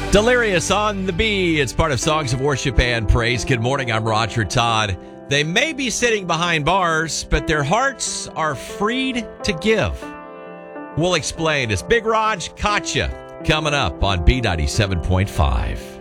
Delirious on the Bee. It's part of Songs of Worship and Praise. Good morning. I'm Roger Todd. They may be sitting behind bars, but their hearts are freed to give. We'll explain. It's Big Raj Katja coming up on B97.5.